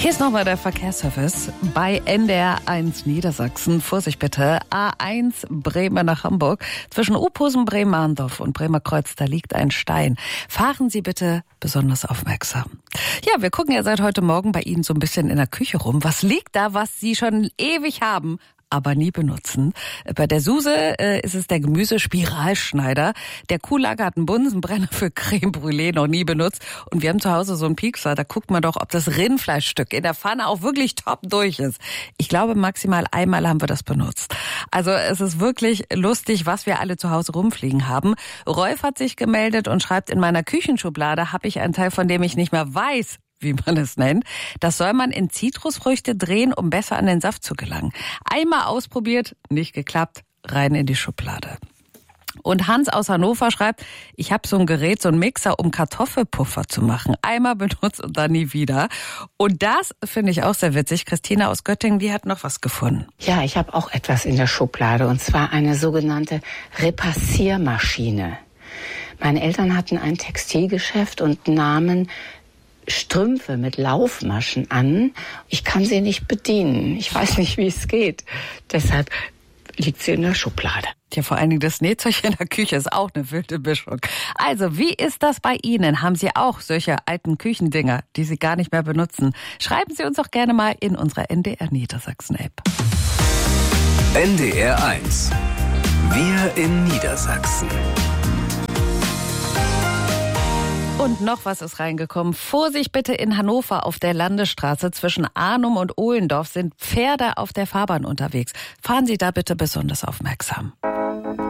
Hier ist nochmal der Verkehrsservice bei NDR 1 Niedersachsen. Vorsicht bitte, A1 Bremen nach Hamburg. Zwischen Uphusen, Bremen-Mahndorf und Bremer Kreuz, da liegt ein Stein. Fahren Sie bitte besonders aufmerksam. Ja, wir gucken ja seit heute Morgen bei Ihnen so ein bisschen in der Küche rum. Was liegt da, was Sie schon ewig haben, aber nie benutzen? Bei der Suse ist es der Gemüsespiralschneider. Der Kuhlager hat einen Bunsenbrenner für Creme Brûlée noch nie benutzt. Und wir haben zu Hause so einen Piekser, da guckt man doch, ob das Rindfleischstück in der Pfanne auch wirklich top durch ist. Ich glaube, maximal einmal haben wir das benutzt. Also es ist wirklich lustig, was wir alle zu Hause rumfliegen haben. Rolf hat sich gemeldet und schreibt, in meiner Küchenschublade habe ich einen Teil, von dem ich nicht mehr weiß, wie man es nennt. Das soll man in Zitrusfrüchte drehen, um besser an den Saft zu gelangen. Einmal ausprobiert, nicht geklappt, rein in die Schublade. Und Hans aus Hannover schreibt, ich habe so ein Gerät, so ein Mixer, um Kartoffelpuffer zu machen. Einmal benutzt und dann nie wieder. Und das finde ich auch sehr witzig. Christina aus Göttingen, die hat noch was gefunden. Ja, ich habe auch etwas in der Schublade, und zwar eine sogenannte Repassiermaschine. Meine Eltern hatten ein Textilgeschäft und nahmen Strümpfe mit Laufmaschen an. Ich kann sie nicht bedienen. Ich weiß nicht, wie es geht. Deshalb liegt sie in der Schublade. Ja, vor allen Dingen das Nähzeug in der Küche ist auch eine wilde Mischung. Also, wie ist das bei Ihnen? Haben Sie auch solche alten Küchendinger, die Sie gar nicht mehr benutzen? Schreiben Sie uns auch gerne mal in unserer NDR Niedersachsen-App. NDR 1. Wir in Niedersachsen. Und noch was ist reingekommen. Vorsicht bitte in Hannover auf der Landesstraße zwischen Arnum und Ohlendorf sind Pferde auf der Fahrbahn unterwegs. Fahren Sie da bitte besonders aufmerksam.